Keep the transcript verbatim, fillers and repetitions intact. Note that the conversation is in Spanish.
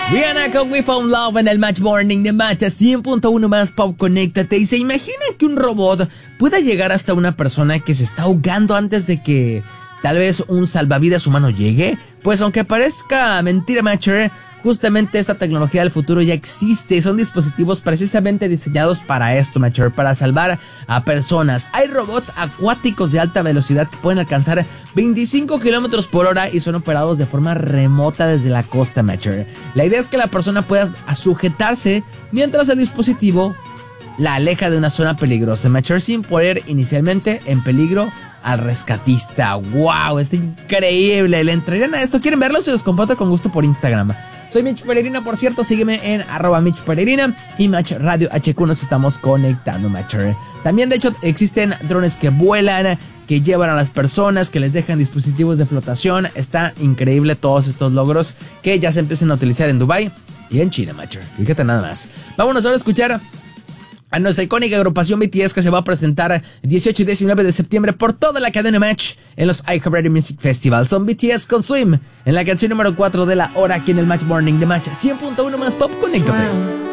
Rihanna con We Found Love en el Match Morning de Match a cien punto uno más Pop Conéctate. Y se imaginan que un robot pueda llegar hasta una persona que se está ahogando antes de que tal vez un salvavidas humano llegue. Pues aunque parezca mentira, Matcher, justamente esta tecnología del futuro ya existe. Son dispositivos precisamente diseñados para esto, Matcher, para salvar a personas. Hay robots acuáticos de alta velocidad que pueden alcanzar veinticinco kilómetros por hora y son operados de forma remota desde la costa, Matcher. La idea es que la persona pueda sujetarse mientras el dispositivo la aleja de una zona peligrosa, Matcher, sin poner inicialmente en peligro al rescatista. ¡Wow! Está increíble. ¿Le entrarían a esto? ¿Quieren verlo? Se los comparto con gusto por Instagram. Soy Mitch Peregrina, por cierto. Sígueme en arroba Mitch Peregrina y Match Radio H Q. Nos estamos conectando, Matcher. También, de hecho, existen drones que vuelan, que llevan a las personas, que les dejan dispositivos de flotación. Está increíble todos estos logros que ya se empiezan a utilizar en Dubai y en China, Matcher. Fíjate nada más. Vámonos ahora a escuchar a nuestra icónica agrupación B T S, que se va a presentar el dieciocho y diecinueve de septiembre por toda la cadena Match en los iHeartRadio Music Festival. Son B T S con Swim en la canción número cuatro de la hora aquí en el Match Morning de Match cien punto uno más Pop Conéctate.